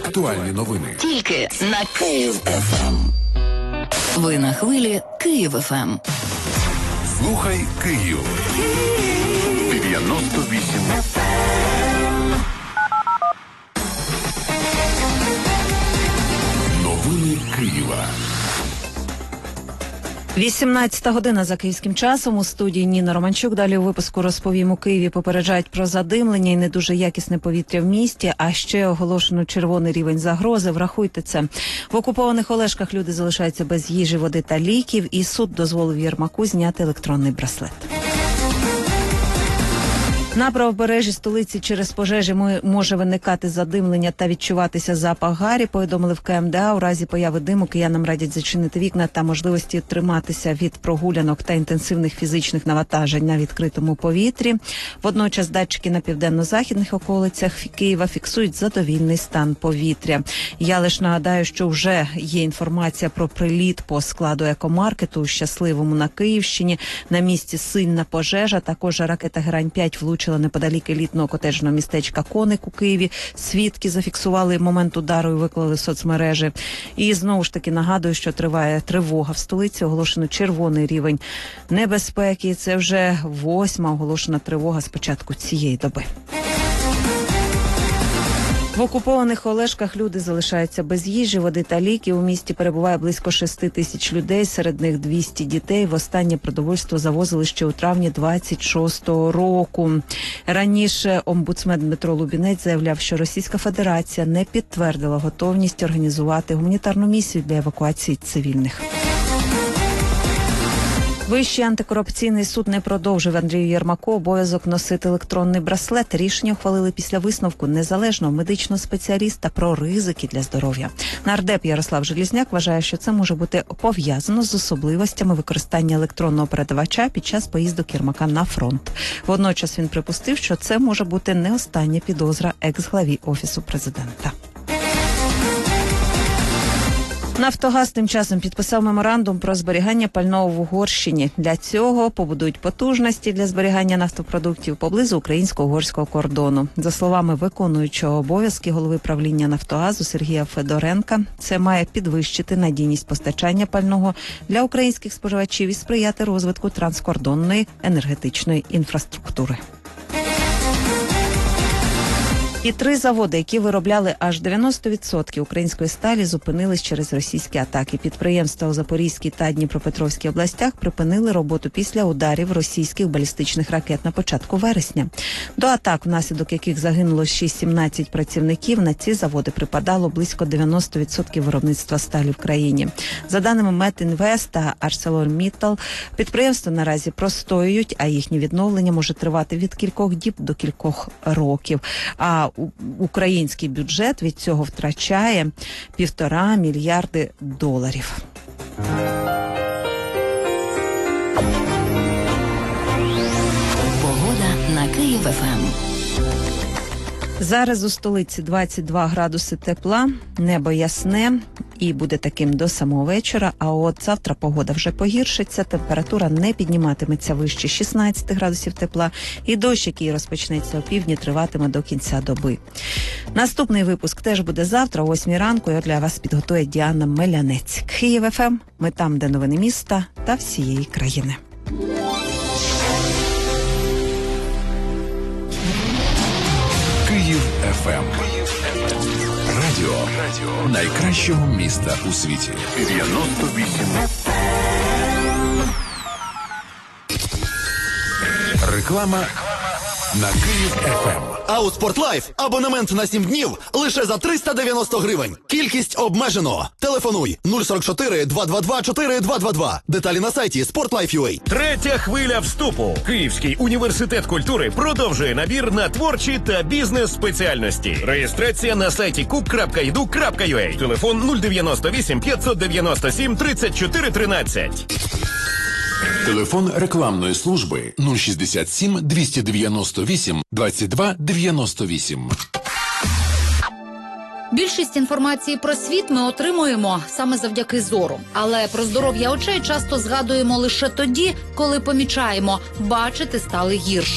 Актуальні новини. Тільки на Київ ФМ. Ви на хвилі Київ ФМ. Слухай Київ. 98 ФМ. Новини Києва. 18 година за київським часом. У студії Ніна Романчук. Далі у випуску розповім: у Києві попереджають про задимлення і не дуже якісне повітря в місті, а ще оголошено червоний рівень загрози. Врахуйте це. В окупованих Олешках люди залишаються без їжі, води та ліків, і суд дозволив Єрмаку зняти електронний браслет. На правобережжі столиці через пожежі може виникати задимлення та відчуватися запах гарі, повідомили в КМДА. У разі появи диму киянам радять зачинити вікна та можливості триматися від прогулянок та інтенсивних фізичних навантажень на відкритому повітрі. Водночас датчики на південно-західних околицях Києва фіксують задовільний стан повітря. Я лише нагадаю, що вже є інформація про приліт по складу екомаркету у Щасливому на Київщині. На місці сильна пожежа, також ракета «Герань-5» влучила неподалік елітного котеджного містечка Коник у Києві. Свідки зафіксували момент удару і виклали в соцмережі. І знову ж таки нагадую, що триває тривога в столиці. Оголошено червоний рівень небезпеки. Це вже 8-ма оголошена тривога з початку цієї доби. В окупованих Олешках люди залишаються без їжі, води та ліків. У місті перебуває близько 6 тисяч людей, серед них 200 дітей. Востаннє продовольство завозили ще у травні 26-го року. Раніше омбудсмен Дмитро Лубінець заявляв, що Російська Федерація не підтвердила готовність організувати гуманітарну місію для евакуації цивільних. Вищий антикорупційний суд не продовжив Андрію Єрмаку обов'язок носити електронний браслет. Рішення ухвалили після висновку незалежного медичного спеціаліста про ризики для здоров'я. Нардеп Ярослав Желізняк вважає, що це може бути пов'язано з особливостями використання електронного передавача під час поїздок Єрмака на фронт. Водночас він припустив, що це може бути не остання підозра екс-главі Офісу президента. Нафтогаз тим часом підписав меморандум про зберігання пального в Угорщині. Для цього побудують потужності для зберігання нафтопродуктів поблизу українсько-угорського кордону. За словами виконуючого обов'язки голови правління Нафтогазу Сергія Федоренка, це має підвищити надійність постачання пального для українських споживачів і сприяти розвитку транскордонної енергетичної інфраструктури. І 3 заводи, які виробляли аж 90% української сталі, зупинились через російські атаки. Підприємства у Запорізькій та Дніпропетровській областях припинили роботу після ударів російських балістичних ракет на початку вересня. До атак, внаслідок яких загинуло ще 17 працівників, на ці заводи припадало близько 90% виробництва сталі в країні. За даними Метінвест та ArcelorMittal, підприємства наразі простоюють, а їхнє відновлення може тривати від кількох діб до кількох років. А український бюджет від цього втрачає $1,5 мільярди. Погода на Київ ФМ. Зараз у столиці 22 градуси тепла, небо ясне і буде таким до самого вечора, а от завтра погода вже погіршиться, температура не підніматиметься вище 16 градусів тепла і дощ, який розпочнеться опівдні, триватиме до кінця доби. Наступний випуск теж буде завтра о 8 ранку, і для вас підготує Діана Мелянець. Київ ФМ, ми там, де новини міста та всієї країни. Київ ФМ. Радіо найкращого міста у світі. 98 ФМ. Реклама на Київ ФМ. А у Спортлайф абонемент на 7 днів лише за 390 гривень. Кількість обмежено. Телефонуй 044 222 4222. Деталі на сайті Sportlife.ua. Третя хвиля вступу. Київський університет культури продовжує набір на творчі та бізнес-спеціальності. Реєстрація на сайті coop.edu.ua. Телефон 098 597 34 13. Телефон рекламної служби 067 298 22 98. Більшість інформації про світ ми отримуємо саме завдяки зору. Але про здоров'я очей часто згадуємо лише тоді, коли помічаємо – бачити стали гірше.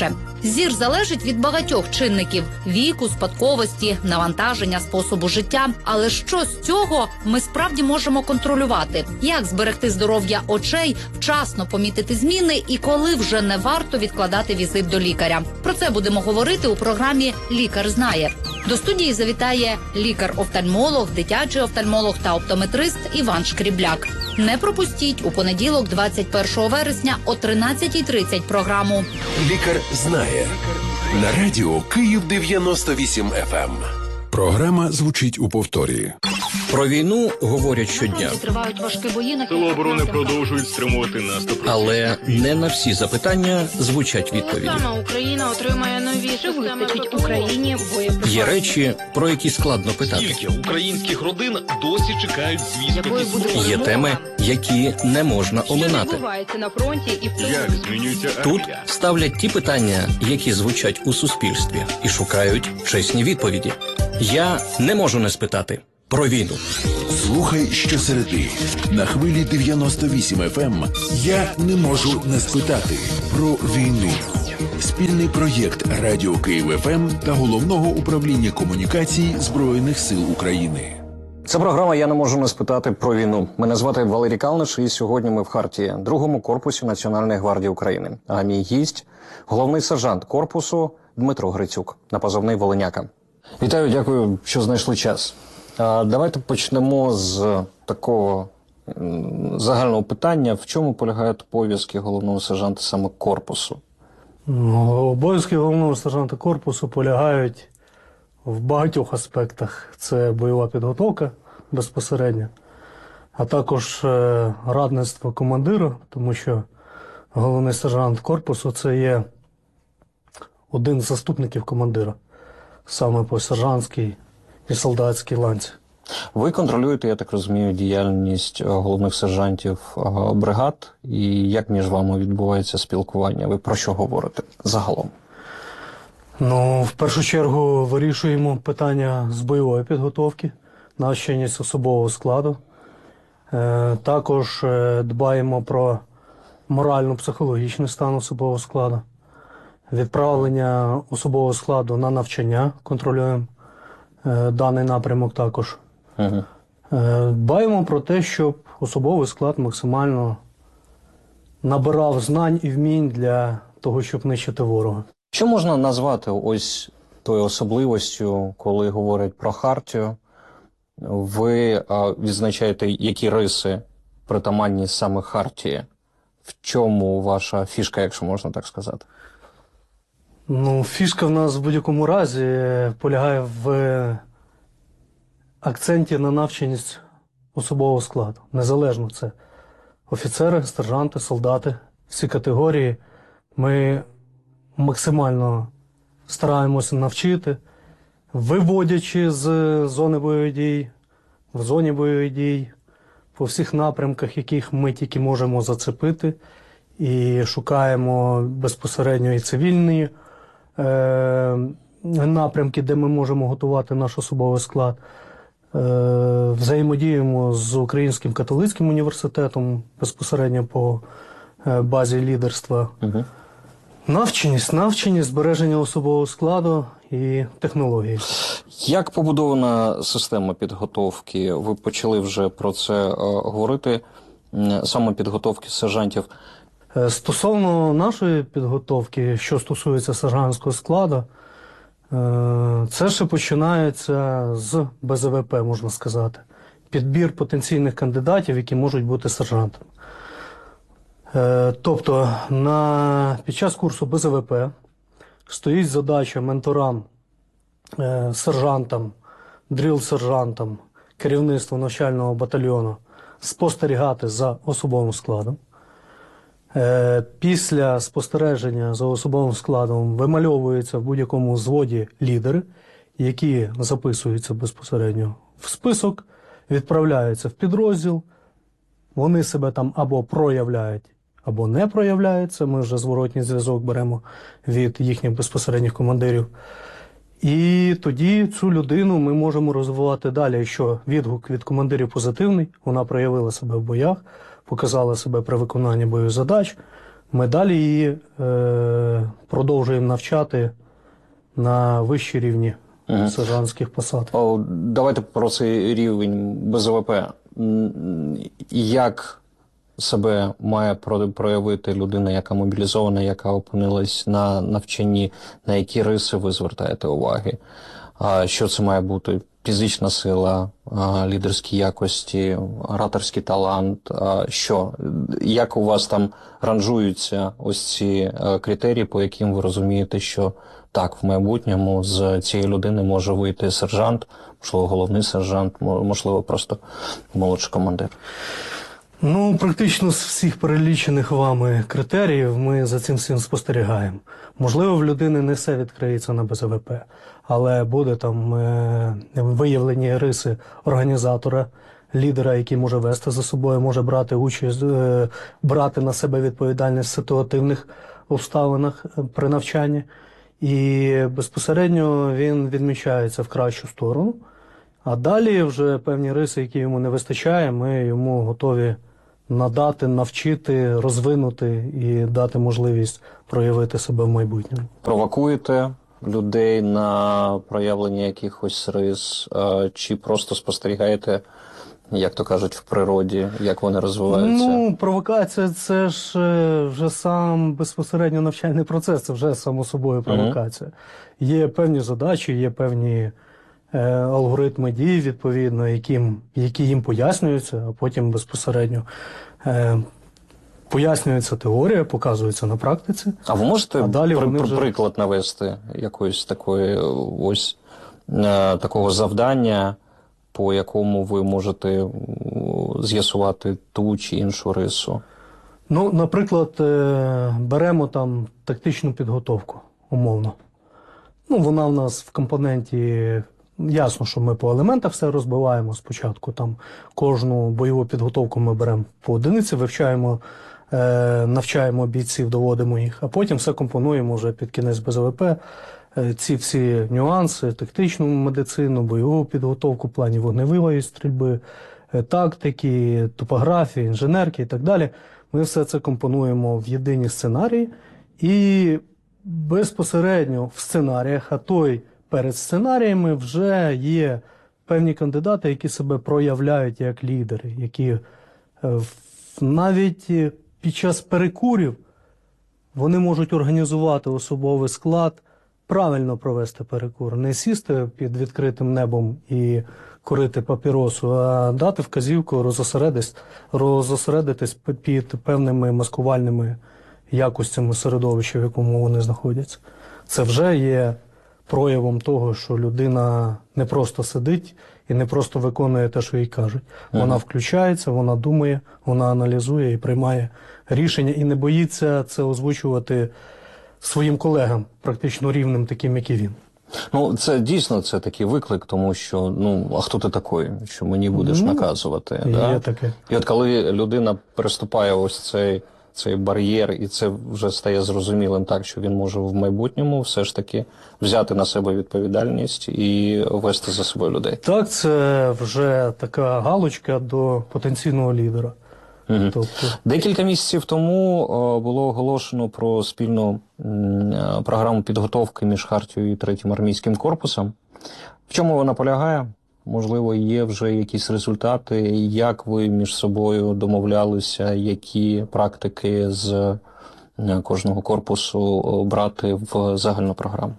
Зір залежить від багатьох чинників – віку, спадковості, навантаження, способу життя. Але що з цього ми справді можемо контролювати? Як зберегти здоров'я очей, вчасно помітити зміни і коли вже не варто відкладати візит до лікаря? Про це будемо говорити у програмі «Лікар знає». До студії завітає лікар-офтальмолог, дитячий офтальмолог та оптометрист Іван Шкрібляк. Не пропустіть у понеділок, 21 вересня о 13:30 програму Лікар знає. На радіо Київ 98 FM. Програма звучить у повторі. Про війну говорять щодня. Тривають важкі бої на Сили оборони продовжують стримувати наступ. Але не на всі запитання звучать відповіді. Саме Україна отримає нові системи Україні боєприпасів. Є речі, про які складно питати. Скільки українських родин досі чекають звістки? Є теми, які не можна оминати. На фронті і Як змінюється Тут армія? ставлять ті питання, які звучать у суспільстві, і шукають чесні відповіді. Я не можу не спитати про війну. Слухай щосереди на хвилі 98 FM. Я не можу не спитати про війну. Спільний проєкт Радіо Київ ФМ та Головного управління комунікацій Збройних сил України. Це програма «Я не можу не спитати про війну». Мене звати Валерій Калниш, і сьогодні ми в Хартії, 2-му корпусі Національної гвардії України. А мій гість – головний сержант корпусу Дмитро Грицюк, на позивний «Волиняка». Вітаю, дякую, що знайшли час. Давайте почнемо з такого загального питання. В чому полягають обов'язки головного сержанта саме корпусу? Обов'язки головного сержанта корпусу полягають в багатьох аспектах. Це бойова підготовка безпосередньо, а також радництво командира, тому що головний сержант корпусу – це є один з заступників командира, саме по сержантській і солдатській ланці. Ви контролюєте, я так розумію, діяльність головних сержантів бригад, і як між вами відбувається спілкування? Ви про що говорите загалом? В першу чергу вирішуємо питання з бойової підготовки, навченість особового складу. Також дбаємо про морально-психологічний стан особового складу. Відправлення особового складу на навчання контролюємо даний напрямок також. Дбаємо про те, щоб особовий склад максимально набирав знань і вмінь для того, щоб нищити ворога. Що можна назвати ось тою особливостю, коли говорять про Хартію? Ви відзначаєте, які риси притаманні саме Хартії? В чому ваша фішка, якщо можна так сказати? Фішка в нас в будь-якому разі полягає в акценті на навченість особового складу. Незалежно це офіцери, сержанти, солдати, всі категорії. Ми максимально стараємося навчити, виводячи з зони бойових дій, в зоні бойових дій, по всіх напрямках, яких ми тільки можемо зацепити, і шукаємо безпосередньо і цивільні напрямки, де ми можемо готувати наш особовий склад. Взаємодіємо з Українським католицьким університетом безпосередньо по базі лідерства. Навченість, збереження особового складу і технології. Як побудована система підготовки? Ви почали вже про це говорити, саме підготовки сержантів. Стосовно нашої підготовки, що стосується сержантського складу, це ще починається з БЗВП, можна сказати. Підбір потенційних кандидатів, які можуть бути сержантами. Тобто під час курсу БЗВП стоїть задача менторам, сержантам, дріл-сержантам, керівництву навчального батальйону спостерігати за особовим складом. Після спостереження за особовим складом вимальовуються в будь-якому взводі лідери, які записуються безпосередньо в список, відправляються в підрозділ, вони себе там або проявляють, або не проявляються, ми вже зворотній зв'язок беремо від їхніх безпосередніх командирів. І тоді цю людину ми можемо розвивати далі, якщо відгук від командирів позитивний, вона проявила себе в боях, показала себе при виконанні бойових задач, Ми далі її продовжуємо навчати на вищій рівні сержантських посад. Давайте про цей рівень БЗВП. Як себе має проявити людина, яка мобілізована, яка опинилась на навчанні, на які риси ви звертаєте уваги? Що це має бути? Фізична сила, лідерські якості, ораторський талант? Як у вас там ранжуються ось ці критерії, по яким ви розумієте, що так, в майбутньому з цієї людини може вийти сержант, можливо, головний сержант, можливо, просто молодший командир? Ну, практично з всіх перелічених вами критеріїв ми за цим всім спостерігаємо. Можливо, в людини не все відкриється на БЗВП, але буде там виявлені риси організатора, лідера, який може вести за собою, може брати участь, брати на себе відповідальність в ситуативних обставинах при навчанні. І безпосередньо він відмічається в кращу сторону. А далі вже певні риси, які йому не вистачає, ми йому готові надати, навчити, розвинути і дати можливість проявити себе в майбутньому. Провокуєте людей на проявлення якихось рис, чи просто спостерігаєте, як то кажуть, в природі, як вони розвиваються? Ну, провокація – це ж вже сам безпосередньо навчальний процес, це вже само собою провокація. Є певні задачі, є певні алгоритми дій, відповідно, які їм пояснюються, а потім безпосередньо пояснюється теорія, показується на практиці. А ви можете вже... приклад навести якоїсь такої такого завдання, по якому ви можете з'ясувати ту чи іншу рису? Ну, наприклад, беремо там тактичну підготовку, умовно. Ну, вона в нас в компоненті, ясно, що ми по елементах все розбиваємо спочатку. Там кожну бойову підготовку ми беремо по одиниці, вивчаємо, навчаємо бійців, доводимо їх, а потім все компонуємо вже під кінець БЗВП. Ці всі нюанси, тактичну медицину, бойову підготовку, плані вогневої стрільби, тактики, топографії, інженерки і так далі. Ми все це компонуємо в єдині сценарії і безпосередньо в сценаріях, а то й перед сценаріями вже є певні кандидати, які себе проявляють як лідери, які навіть під час перекурів вони можуть організувати особовий склад, правильно провести перекур, не сісти під відкритим небом і курити папіросу, а дати вказівку розосередитись під певними маскувальними якостями середовища, в якому вони знаходяться. Це вже є проявом того, що людина не просто сидить і не просто виконує те, що їй кажуть. Вона включається, вона думає, вона аналізує і приймає рішення, і не боїться це озвучувати своїм колегам, практично рівним таким, як і він. Ну, це дійсно це такий виклик, тому що, а хто ти такий, що мені будеш наказувати? Є таке. І от коли людина переступає ось цей бар'єр, і це вже стає зрозумілим так, що він може в майбутньому все ж таки взяти на себе відповідальність і вести за собою людей. Так, це вже така галочка до потенційного лідера. Тобто... Декілька місяців тому було оголошено про спільну програму підготовки між Хартією і 3-м армійським корпусом. В чому вона полягає? Можливо, є вже якісь результати, як ви між собою домовлялися, які практики з кожного корпусу брати в загальну програму?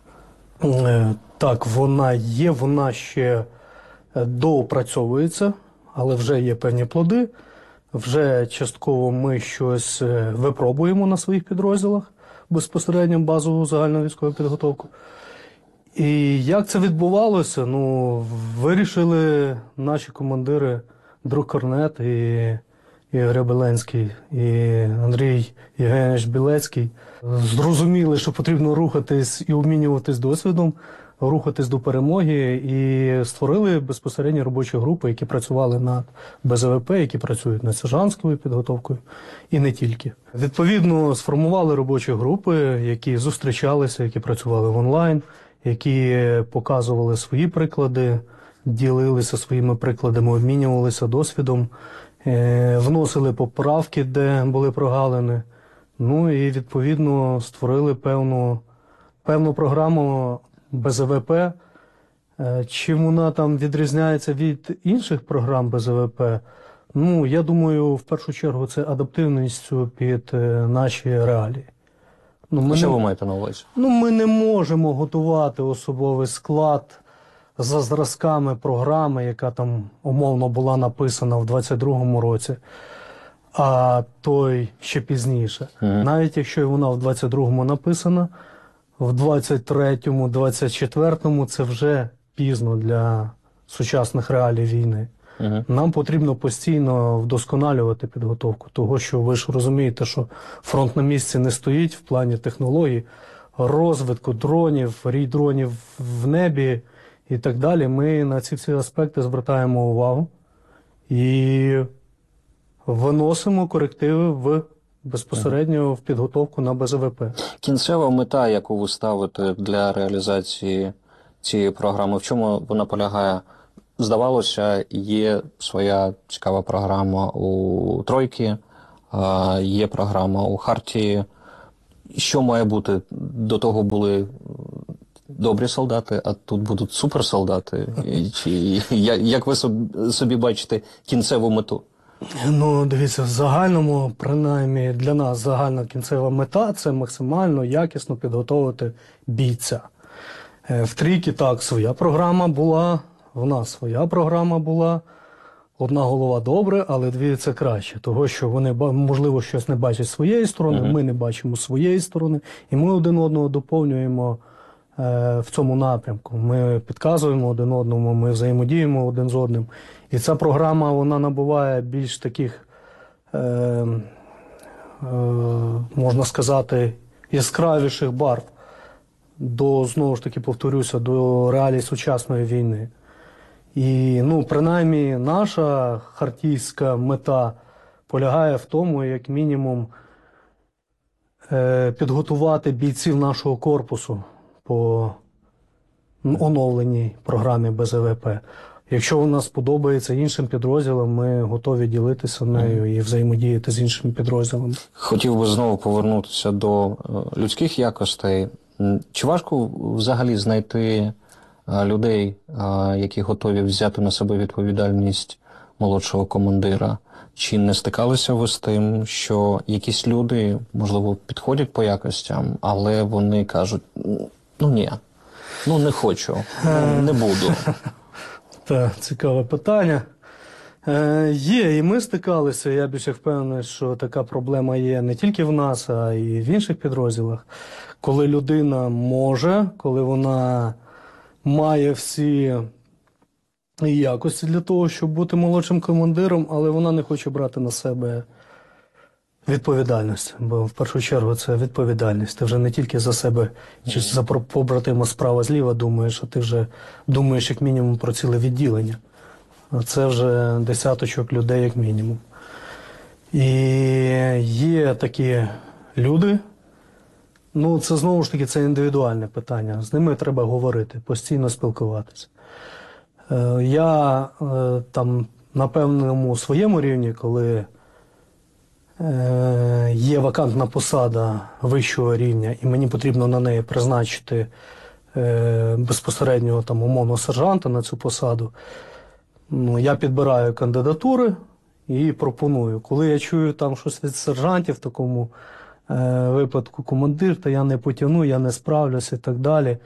Так, вона є, вона ще доопрацьовується, але вже є певні плоди. Вже частково ми щось випробуємо на своїх підрозділах, безпосередньо базову загальну військову підготовку. І як це відбувалося? Вирішили наші командири, друг Корнет і Ігор Беленський, і Андрій Євгенович Білецький, зрозуміли, що потрібно рухатись і обмінюватись досвідом, рухатись до перемоги, і створили безпосередньо робочі групи, які працювали над БЗВП, які працюють над сержантською підготовкою, і не тільки. Відповідно, сформували робочі групи, які зустрічалися, які працювали в онлайн, які показували свої приклади, ділилися своїми прикладами, обмінювалися досвідом, вносили поправки, де були прогалини. Ну і відповідно створили певну програму БЗВП. Чим вона там відрізняється від інших програм БЗВП? Ну, я думаю, в першу чергу це адаптивністю під наші реалії. Що ви маєте на увазі? Ми не можемо готувати особовий склад за зразками програми, яка там умовно була написана в 22-му році, а той ще пізніше. Навіть якщо вона в 22-му написана, в 23-му, 24-му це вже пізно для сучасних реалій війни. Нам потрібно постійно вдосконалювати підготовку, того, що ви ж розумієте, що фронт на місці не стоїть в плані технологій, розвитку дронів, рій дронів в небі і так далі. Ми на ці всі аспекти звертаємо увагу і виносимо корективи безпосередньо в підготовку на БЗВП. Кінцева мета, яку ви ставите для реалізації цієї програми, в чому вона полягає? Здавалося, є своя цікава програма у «Тройки», є програма у «Хартії». Що має бути? До того були добрі солдати, а тут будуть суперсолдати? Як ви собі бачите кінцеву мету? Дивіться, в загальному, принаймні для нас загальна кінцева мета – це максимально якісно підготовити бійця. В «Трійки» так, своя програма була, в нас своя програма була. Одна голова добре, але дві – це краще. Того, що вони, можливо, щось не бачать з своєї сторони, ми не бачимо з своєї сторони, і ми один одного доповнюємо в цьому напрямку. Ми підказуємо один одному, ми взаємодіємо один з одним. І ця програма, вона набуває більш таких, можна сказати, яскравіших барв знову ж таки, повторюся, до реалій сучасної війни. І, принаймні, наша хартійська мета полягає в тому, як мінімум, підготувати бійців нашого корпусу по оновленій програмі БЗВП. Якщо вона сподобається іншим підрозділам, ми готові ділитися нею і взаємодіяти з іншими підрозділами. Хотів би знову повернутися до людських якостей. Чи важко взагалі знайти людей, які готові взяти на себе відповідальність молодшого командира? Чи не стикалися ви з тим, що якісь люди, можливо, підходять по якостям, але вони кажуть, ні, не хочу, не буду? Так, цікаве питання. Є, і ми стикалися, я більше впевнений, що така проблема є не тільки в нас, а й в інших підрозділах. Коли людина може, коли вона має всі якості для того, щоб бути молодшим командиром, але вона не хоче брати на себе відповідальність. Бо в першу чергу це відповідальність. Ти вже не тільки за себе чи за побратима справа-зліва думаєш, а ти вже думаєш як мінімум про ціле відділення. А це вже десяточок людей як мінімум. І є такі люди, це знову ж таки це індивідуальне питання. З ними треба говорити, постійно спілкуватися. Я там на певному своєму рівні, коли є вакантна посада вищого рівня, і мені потрібно на неї призначити безпосереднього умовного сержанта на цю посаду, я підбираю кандидатури і пропоную. Коли я чую там щось від сержантів, в такому випадку командир, то я не потягну, я не справлюся і так далі.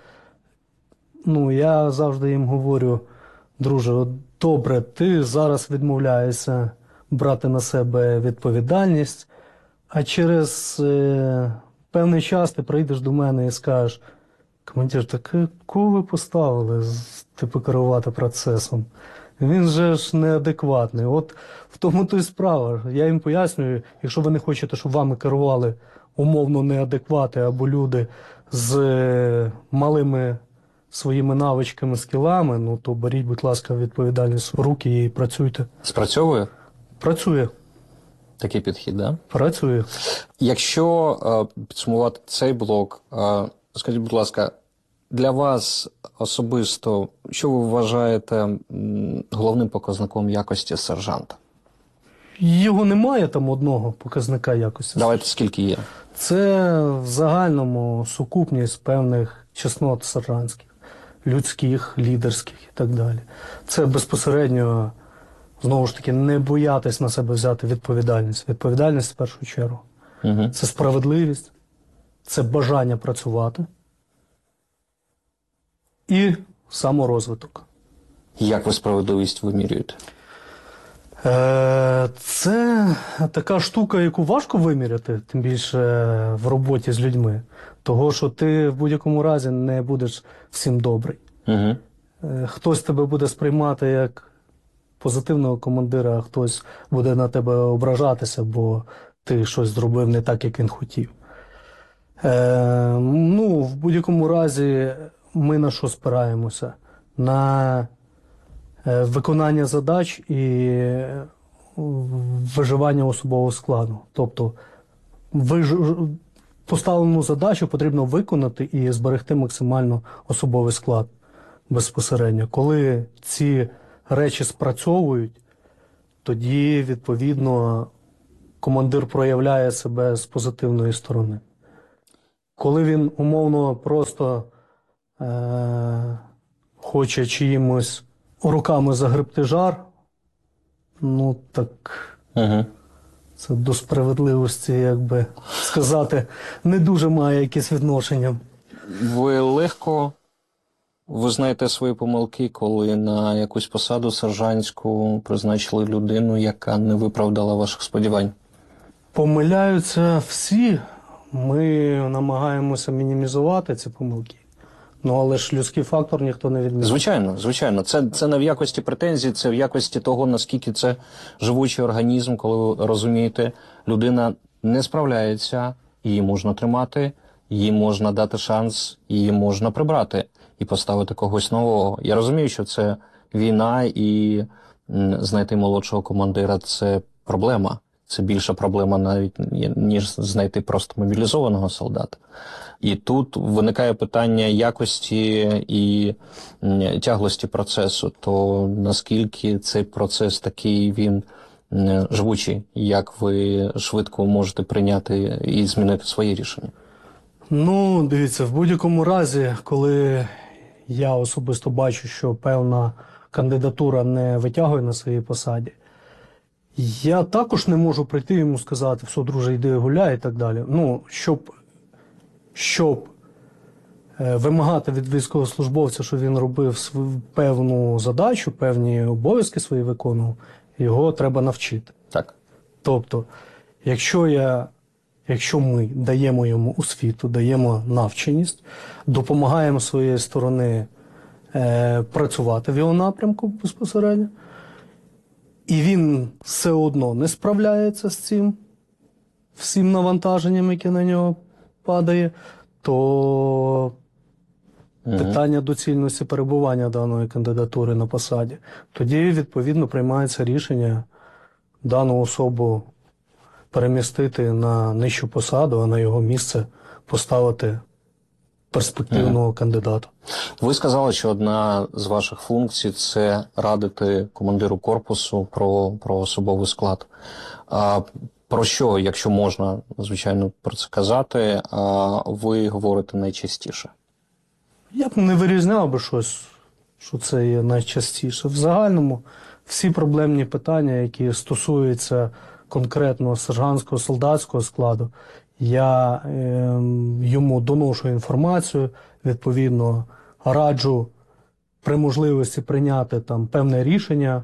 Я завжди їм говорю, друже, добре, ти зараз відмовляєшся брати на себе відповідальність, а через певний час ти прийдеш до мене і скажеш, командир, так кого ви поставили керувати процесом? Він же ж неадекватний. От в тому то й справа. Я їм пояснюю, якщо ви не хочете, щоб вами керували умовно неадеквати або люди з малими своїми навичками, скілами, то беріть, будь ласка, відповідальність в руки і працюйте. Спрацьовує? Працює. Такий підхід, так? Да? Працює. Якщо підсумувати цей блок, скажіть, будь ласка, для вас особисто, що ви вважаєте головним показником якості сержанта? Його немає там одного показника якості. Давайте, скільки є? Це в загальному сукупність певних чеснот сержантських, людських, лідерських і так далі. Це безпосередньо, знову ж таки, не боятись на себе взяти відповідальність. Відповідальність в першу чергу. Це справедливість, це бажання працювати і саморозвиток. Як ви справедливість вимірюєте? Це така штука, яку важко виміряти, тим більше в роботі з людьми. Того, що ти в будь-якому разі не будеш всім добрий. Хтось тебе буде сприймати як позитивного командира, а хтось буде на тебе ображатися, бо ти щось зробив не так, як він хотів. В будь-якому разі ми на що спираємося? На виконання задач і виживання особового складу. Тобто поставлену задачу потрібно виконати і зберегти максимально особовий склад безпосередньо. Коли ці речі спрацьовують, тоді, відповідно, командир проявляє себе з позитивної сторони. Коли він умовно просто хоче чиїмось руками загребти жар, це до справедливості, як би сказати, не дуже має якесь відношення. Ви легко визнаєте свої помилки, коли на якусь посаду сержантську призначили людину, яка не виправдала ваших сподівань? Помиляються всі. Ми намагаємося мінімізувати ці помилки. Але ж людський фактор ніхто не відміняє. Звичайно. Це не в якості претензій, це в якості того, наскільки це живучий організм, коли ви розумієте, людина не справляється, її можна тримати, їй можна дати шанс, її можна прибрати і поставити когось нового. Я розумію, що це війна і знайти молодшого командира – це проблема. Це більша проблема навіть, ніж знайти просто мобілізованого солдата. І тут виникає питання якості і тяглості процесу. То наскільки цей процес такий, він живучий, як ви швидко можете прийняти і змінити свої рішення? Дивіться, в будь-якому разі, коли я особисто бачу, що певна кандидатура не витягує на своїй посаді, я також не можу прийти йому сказати: все, друже, йди гуляй і так далі. Щоб вимагати від військовослужбовця, щоб він робив певну задачу, певні обов'язки свої виконував, його треба навчити. Так. Тобто, якщо ми даємо йому освіту, даємо навченість, допомагаємо з своєї сторони працювати в його напрямку безпосередньо, і він все одно не справляється з цим всім навантаженням, яке на нього падає, то питання доцільності перебування даної кандидатури на посаді. Тоді, відповідно, приймається рішення дану особу перемістити на нижчу посаду, а на його місце поставити перспективного кандидата. Ви сказали, що одна з ваших функцій – це радити командиру корпусу про особовий склад. Про що, якщо можна, звичайно, про це казати, ви говорите найчастіше? Я б не вирізняв би щось, що це є найчастіше. В загальному всі проблемні питання, які стосуються конкретного сержантського, солдатського складу, я йому доношу інформацію, відповідно раджу при можливості прийняти там певне рішення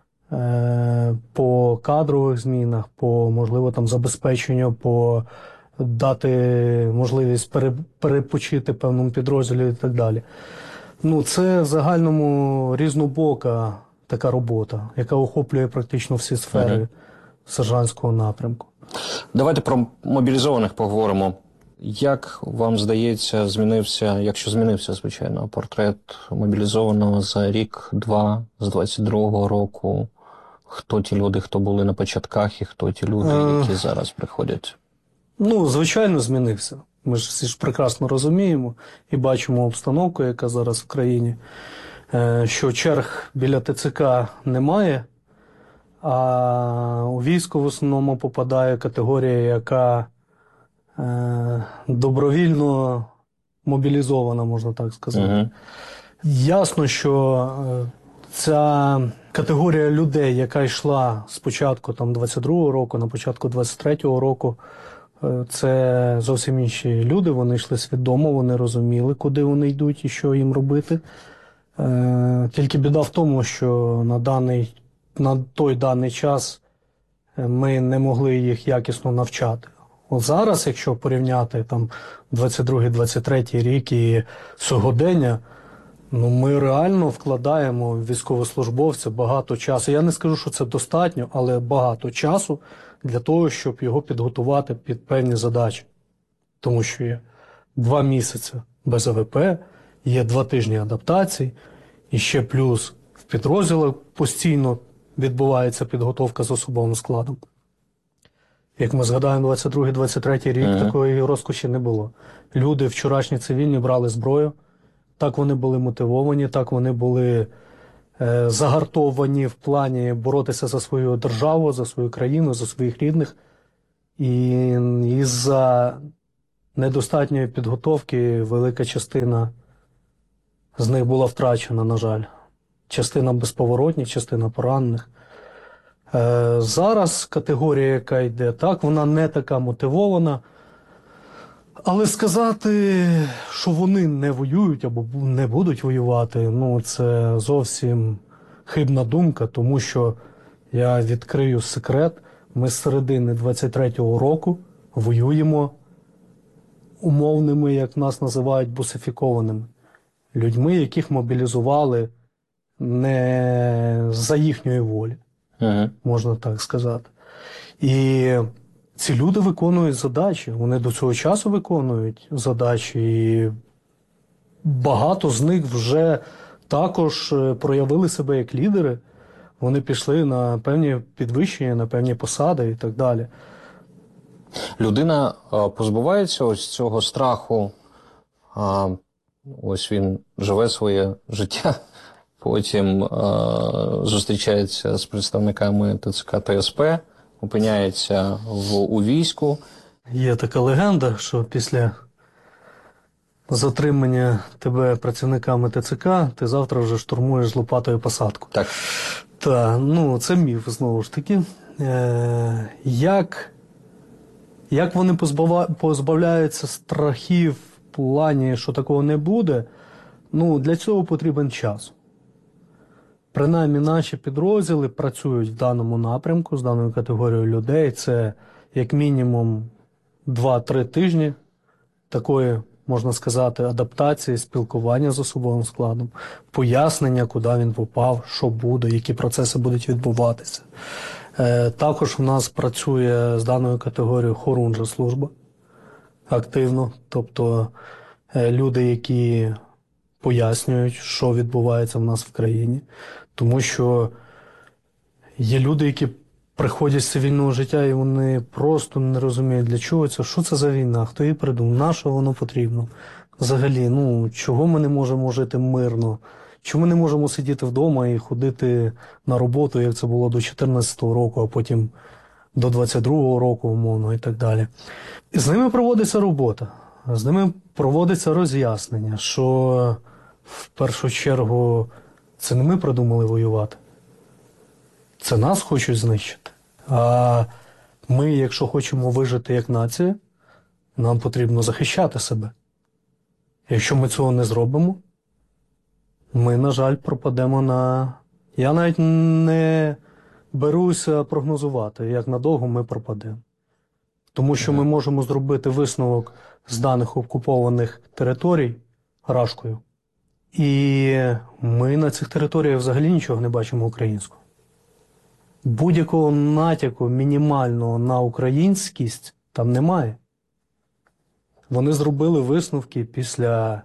по кадрових змінах, по, можливо, там забезпеченню, по дати можливість перепочити певному підрозділі і так далі. Це в загальному різнобока така робота, яка охоплює практично всі сфери сержантського напрямку. Давайте про мобілізованих поговоримо. Як вам здається, змінився, якщо змінився, звичайно, портрет мобілізованого за рік-два з 22-го року? Хто ті люди, хто були на початках, і хто ті люди, які зараз приходять? Звичайно, змінився. Ми ж всі прекрасно розуміємо і бачимо обстановку, яка зараз в країні, що черг біля ТЦК немає, А у військо в основному попадає категорія, яка добровільно мобілізована, можна так сказати. Ясно, що ця категорія людей, яка йшла з початку 22-го року, на початку 23-го року, це зовсім інші люди, вони йшли свідомо, вони розуміли, куди вони йдуть і що їм робити. Тільки біда в тому, що на той даний час ми не могли їх якісно навчати. От зараз, якщо порівняти 22-23 рік і сьогодення, ми реально вкладаємо в військовослужбовця багато часу. Я не скажу, що це достатньо, але багато часу для того, щоб його підготувати під певні задачі. Тому що є 2 місяці без АВП, є 2 тижні адаптацій, і ще плюс в підрозділах постійно відбувається підготовка з особовим складом. Як ми згадаємо 22-23 рік, такої розкоші не було. Люди вчорашні цивільні брали зброю, так вони були мотивовані, так вони були загартовані в плані боротися за свою державу, за свою країну, за своїх рідних. І із-за недостатньої підготовки велика частина з них була втрачена, на жаль. Частина безповоротних, частина поранених. Зараз категорія, яка йде, так, вона не така мотивована. Але сказати, що вони не воюють або не будуть воювати, це зовсім хибна думка, тому що, я відкрию секрет, ми з середини 23-го року воюємо умовними, як нас називають, бусифікованими. Людьми, яких мобілізували не за їхньої волі, можна так сказати. І ці люди виконують задачі, вони до цього часу виконують задачі, і багато з них вже також проявили себе як лідери, вони пішли на певні підвищення, на певні посади і так далі. Людина позбувається ось цього страху, ось він живе своє життя, потім зустрічається з представниками ТЦК та СП, опиняється у війську. Є така легенда, що після затримання тебе працівниками ТЦК, ти завтра вже штурмуєш з лопатою посадку. Так. Так, це міф, знову ж таки. Як вони позбавляються страхів в плані, що такого не буде, для цього потрібен час. Принаймні наші підрозділи працюють в даному напрямку з даною категорією людей. Це як мінімум 2-3 тижні такої, можна сказати, адаптації, спілкування з особовим складом, пояснення, куди він попав, що буде, які процеси будуть відбуватися. Також у нас працює з даною категорією хорунжа служба активно, тобто люди, які пояснюють, що відбувається в нас в країні. Тому що є люди, які приходять з цивільного життя і вони просто не розуміють, для чого це, що це за війна, хто її придумав, на що воно потрібно. Взагалі, чого ми не можемо жити мирно, чому ми не можемо сидіти вдома і ходити на роботу, як це було до 14-го року, а потім до 22-го року, умовно, і так далі. І з ними проводиться робота, з ними проводиться роз'яснення, що в першу чергу це не ми придумали воювати. Це нас хочуть знищити. А ми, якщо хочемо вижити як нація, нам потрібно захищати себе. Якщо ми цього не зробимо, ми, на жаль, пропадемо на... Я навіть не беруся прогнозувати, як надовго ми пропадемо. Тому що ми можемо зробити висновок з даних окупованих територій рашкою. І ми на цих територіях взагалі нічого не бачимо українського. Будь-якого натяку мінімального на українськість там немає. Вони зробили висновки після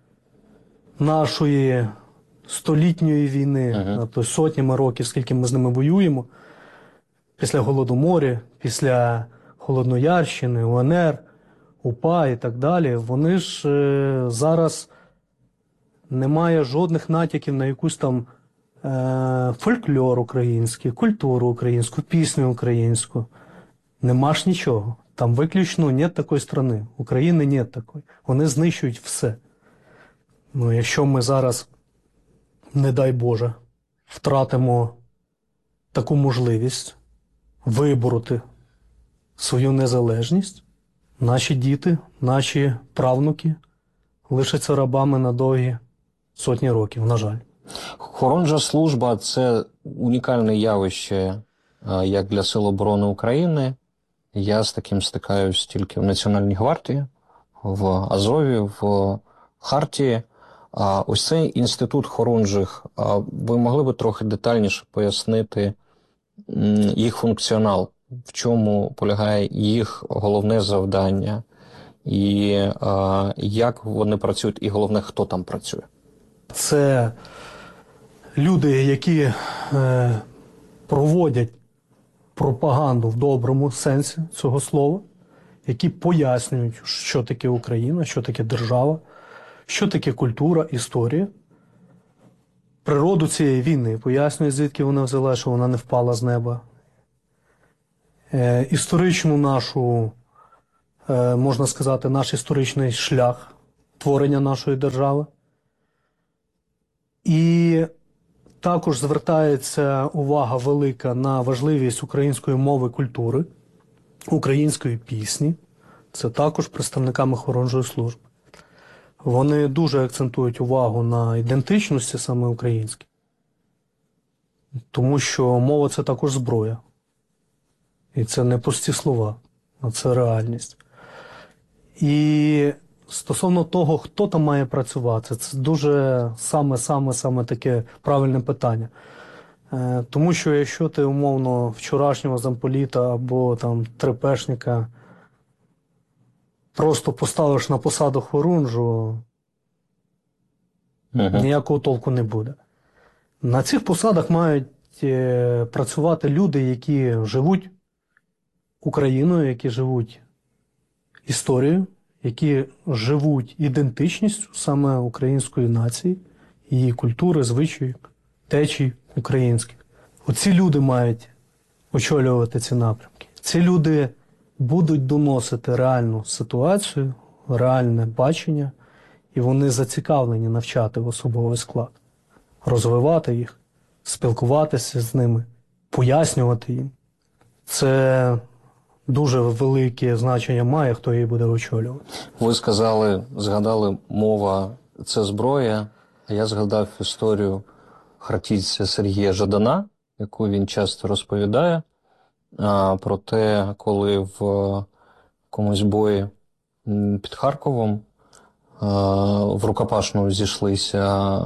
нашої столітньої війни, тобто сотнями років, скільки ми з ними воюємо, після Голодоморя, після Холодноярщини, УНР, УПА і так далі. Вони ж зараз... Немає жодних натяків на якусь там фольклор український, культуру українську, пісню українську. Нема ж нічого. Там виключно нет такої країни. України нет такої. Вони знищують все. Ну, якщо ми зараз, не дай Боже, втратимо таку можливість вибороти свою незалежність, наші діти, наші правнуки лишаться рабами на довгі сотні років, на жаль. Хорунжа служба – це унікальне явище як для Сил оборони України. Я з таким стикаюсь тільки в Національній гвардії, в Азові, в Хартії. А ось цей інститут хорунжих, ви могли б трохи детальніше пояснити їх функціонал, в чому полягає їх головне завдання, і як вони працюють, і головне, хто там працює? Це люди, які проводять пропаганду в доброму сенсі цього слова, які пояснюють, що таке Україна, що таке держава, що таке культура, історія, природу цієї війни, пояснюють, звідки вона взяла, що вона не впала з неба, історичну нашу, можна сказати, наш історичний шлях творення нашої держави. І також звертається увага велика на важливість української мови, культури, української пісні. Це також представниками хорунжої служби. Вони дуже акцентують увагу на ідентичності саме українській. Тому що мова – це також зброя. І це не пусті слова, а це реальність. І стосовно того, хто там має працювати, це дуже саме таке правильне питання. Тому що якщо ти, умовно, вчорашнього замполіта або там трепешника просто поставиш на посаду хорунжу, ніякого толку не буде. На цих посадах мають працювати люди, які живуть Україною, які живуть історією, які живуть ідентичністю саме української нації, її культури, звичаїв, течій українських. Оці люди мають очолювати ці напрямки. Ці люди будуть доносити реальну ситуацію, реальне бачення, і вони зацікавлені навчати особовий склад, розвивати їх, спілкуватися з ними, пояснювати їм. Це дуже велике значення має, хто її буде очолювати. Ви згадали, мова – це зброя. А я згадав історію хартійця Сергія Жадана, яку він часто розповідає, про те, коли в якомусь бої під Харковом в рукопашну зійшлися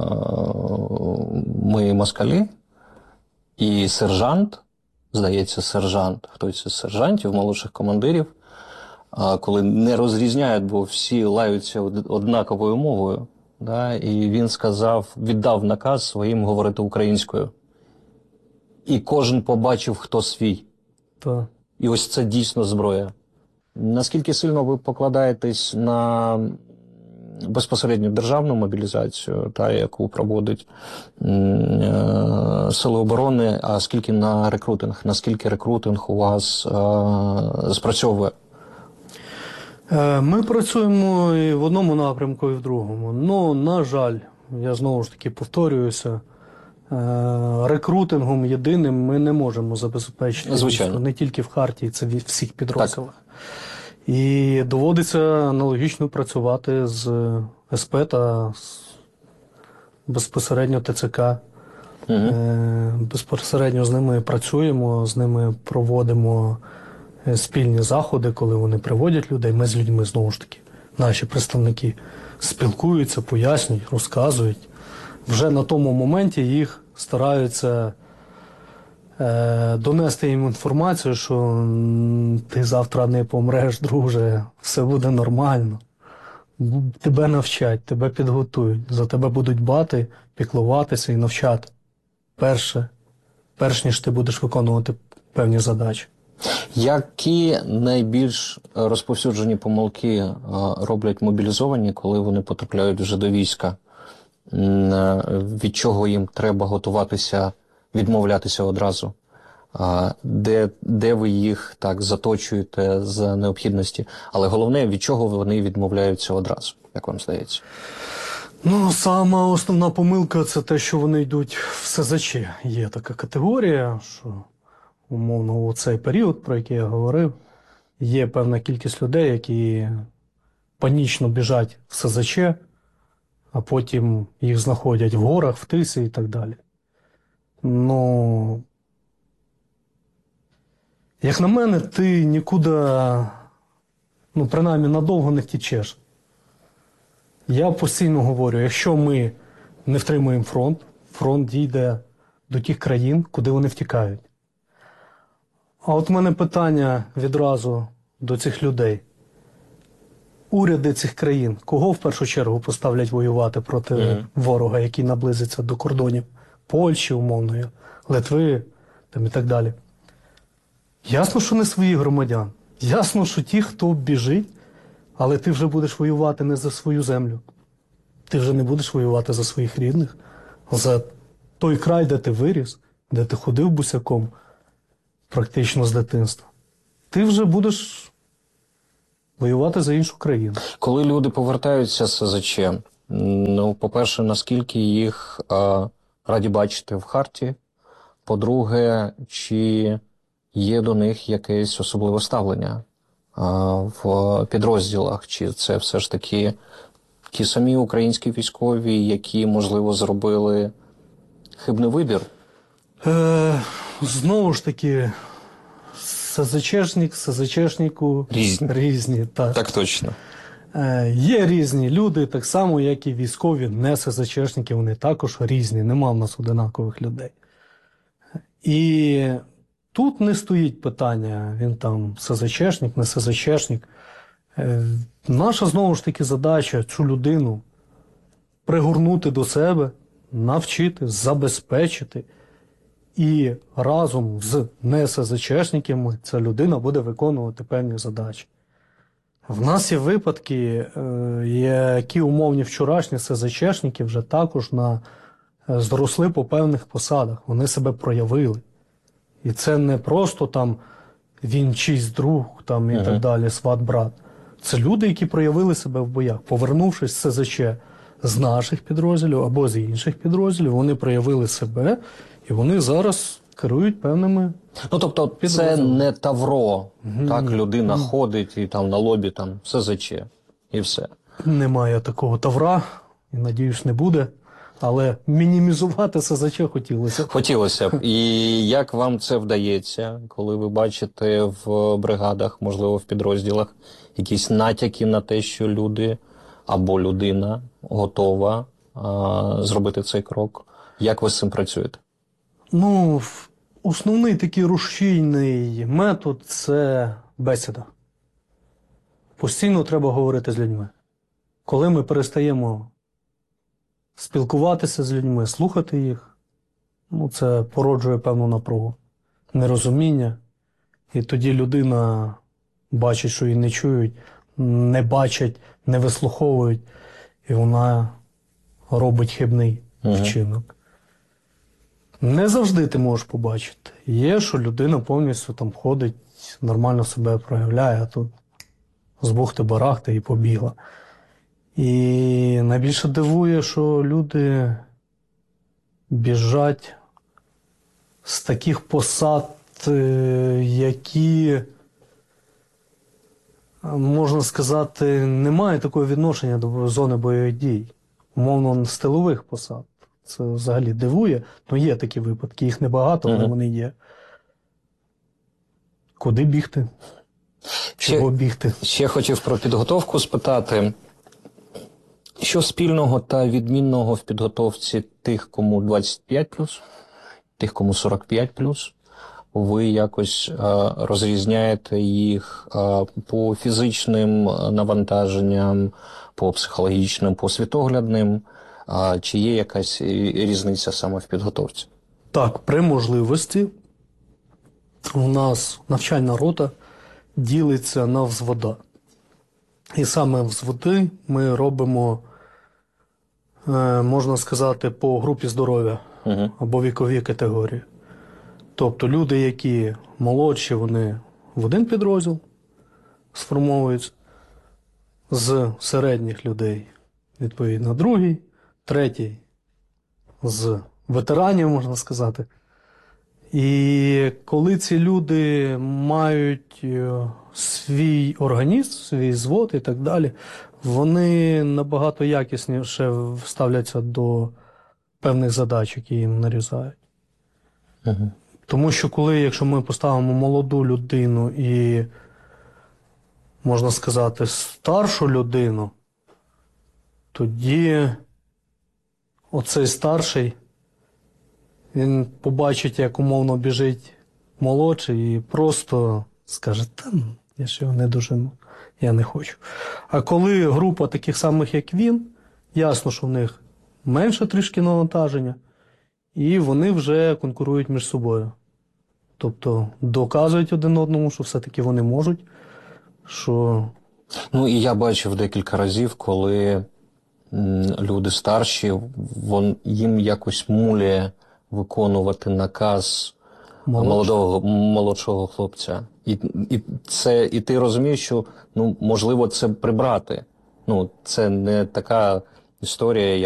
ми москалі, і сержант, хтось із сержантів, молодших командирів, коли не розрізняють, бо всі лаються однаковою мовою, да, і він віддав наказ своїм говорити українською. І кожен побачив, хто свій. Так. І ось це дійсно зброя. Наскільки сильно ви покладаєтесь на безпосередньо державну мобілізацію, яку проводить Сили оборони, а скільки на рекрутинг? Наскільки рекрутинг у вас спрацьовує? Ми працюємо і в одному напрямку, і в другому. Ну, на жаль, я знову ж таки повторююся, рекрутингом єдиним ми не можемо забезпечити. Звичайно. Не тільки в Хартії, це в всіх підрозділах. Так. І доводиться аналогічно працювати з СП та безпосередньо ТЦК. Безпосередньо з ними працюємо, з ними проводимо спільні заходи, коли вони приводять людей. Ми з людьми, знову ж таки, наші представники спілкуються, пояснюють, розказують. Вже на тому моменті їх стараються донести їм інформацію, що ти завтра не помреш, друже, все буде нормально. Тебе навчать, тебе підготують, за тебе будуть дбати, піклуватися і навчати. Перш ніж ти будеш виконувати певні задачі. Які найбільш розповсюджені помилки роблять мобілізовані, коли вони потрапляють вже до війська? від чого їм треба готуватися, відмовлятися одразу? Де ви їх так заточуєте з необхідності? Але головне, від чого вони відмовляються одразу, як вам здається? Ну, сама основна помилка – це те, що вони йдуть в СЗЧ. Є така категорія, що, умовно, у цей період, про який я говорив, є певна кількість людей, які панічно біжать в СЗЧ, а потім їх знаходять в горах, в тисі і так далі. Ну, як на мене, ти нікуди, ну, принаймні, надовго не втічеш. Я постійно говорю, якщо ми не втримуємо фронт, фронт дійде до тих країн, куди вони втікають. А от в мене питання відразу до цих людей. Уряди цих країн, кого в першу чергу поставлять воювати проти ворога, який наблизиться до кордонів Польщі, умовної, Литви там, і так далі? Ясно, що не своїх громадян. Ясно, що ті, хто біжить, але ти вже будеш воювати не за свою землю. Ти вже не будеш воювати за своїх рідних, за той край, де ти виріс, де ти ходив бусяком практично з дитинства. Ти вже будеш воювати за іншу країну. Коли люди повертаються з СЗЧ, ну, по-перше, наскільки їх раді бачити в Харті? По-друге, чи є до них якесь особливе ставлення в підрозділах? Чи це все ж таки ті самі українські військові, які, можливо, зробили хибний вибір? Знову ж таки, СЗЧшник, СЗЧшнику різні. Так точно. Є різні люди, так само, як і військові, не СЗЧшники, вони також різні, нема в нас одинакових людей. І тут не стоїть питання, він там СЗЧшник, не СЗЧшник. Наша, знову ж таки, задача цю людину пригорнути до себе, навчити, забезпечити. І разом з не-СЗЧшниками ця людина буде виконувати певні задачі. В нас є випадки, які умовні вчорашні СЗЧшники вже також зросли по певних посадах. Вони себе проявили. І це не просто там він чийсь друг там, і так далі, сват-брат. Це люди, які проявили себе в боях. Повернувшись з СЗЧ з наших підрозділів або з інших підрозділів, вони проявили себе, і вони зараз керують певними. Ну, тобто, це не тавро, так, людина ходить і там на лобі там СЗЧ, і все. Немає такого тавра, і, надіюсь, не буде, але мінімізувати СЗЧ хотілося б. Хотілося б. І як вам це вдається, коли ви бачите в бригадах, можливо, в підрозділах, якісь натяки на те, що люди або людина готова зробити цей крок? Як ви з цим працюєте? Ну, основний такий рушійний метод – це бесіда. Постійно треба говорити з людьми. Коли ми перестаємо спілкуватися з людьми, слухати їх, ну, це породжує певну напругу, нерозуміння. І тоді людина бачить, що її не чують, не бачать, не вислуховують, і вона робить хибний вчинок. Не завжди ти можеш побачити. Є, що людина повністю там ходить, нормально себе проявляє, а тут з бухти-барахти і побігла. І найбільше дивує, що люди біжать з таких посад, які, можна сказати, не мають такого відношення до зони бойових дій. Умовно, з тилових посад. Це взагалі дивує. Ну, є такі випадки, їх небагато, але вони є. Куди бігти? Чого бігти? Ще хотів про підготовку спитати. Що спільного та відмінного в підготовці тих, кому 25+, тих, кому 45+? Ви якось розрізняєте їх по фізичним навантаженням, по психологічним, по світоглядним? Чи є якась різниця саме в підготовці? Так, при можливості у нас навчальна рота ділиться на взвода. І саме взводи ми робимо можна сказати, по групі здоров'я або віковій категорії. Тобто люди, які молодші, вони в один підрозділ сформовуються, з середніх людей, відповідно, другий, третій з ветеранів, можна сказати. І коли ці люди мають свій організм, свій звод і так далі, вони набагато якісніше ставляться до певних задач, які їм нарізають. Тому що якщо ми поставимо молоду людину і, можна сказати, старшу людину, тоді оцей старший, він побачить, як умовно біжить молодший і просто скаже, я ж його не дожену, я не хочу. А коли група таких самих, як він, ясно, що в них менше трішки навантаження, і вони вже конкурують між собою. Тобто доказують один одному, що все-таки вони можуть, що... Ну і я бачив декілька разів, коли люди старші, їм якось муляє виконувати наказ молодшого хлопця. І ти розумієш, що можливо це прибрати. Це не така історія,